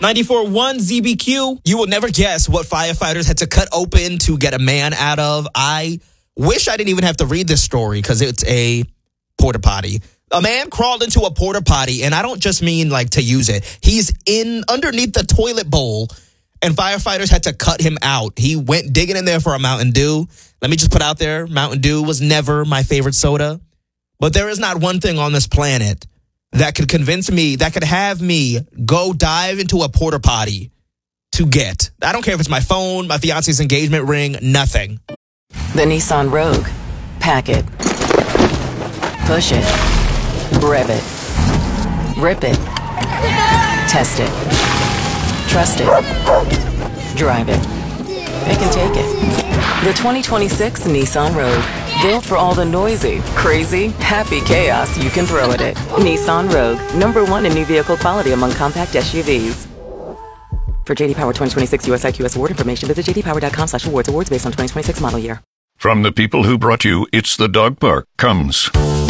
94.1 ZBQ. You will never guess what firefighters had to cut open to get a man out of. I wish I didn't even have to read this story because it's a porta potty. A man crawled into a porta potty, and I don't just mean like to use it. He's underneath the toilet bowl, and firefighters had to cut him out. He went digging in there for a Mountain Dew. Let me just put out there, Mountain Dew was never my favorite soda. But there is not one thing on this planet that could convince me, that could have me go dive into a porta potty to get. I don't care if it's my phone, my fiance's engagement ring, nothing. The Nissan Rogue. Pack it. Push it. Rev it. Rip it. Test it. Trust it. Drive it. It can take it. The 2026 Nissan Rogue. Built for all the noisy, crazy, happy chaos you can throw at it. Nissan Rogue. #1 in new vehicle quality among compact SUVs. For JD Power 2026 US IQS award information, visit jdpower.com/awards. Awards based on 2026 model year. From the people who brought you It's the Dog Park comes